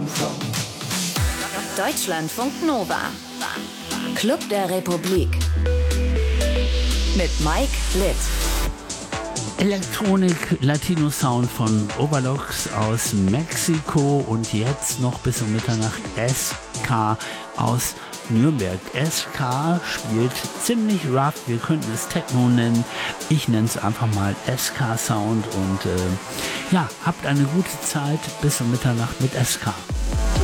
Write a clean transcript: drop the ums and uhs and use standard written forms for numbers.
Deutschlandfunk Nova. Club der Republik. Mit Mike Litt. Elektronik, Latino-Sound von Overlocks aus Mexiko und jetzt noch bis um Mitternacht SK aus Nürnberg. SK spielt ziemlich rough, wir könnten es Techno nennen. Ich nenne es einfach mal SK Sound und habt eine gute Zeit bis um Mitternacht mit SK.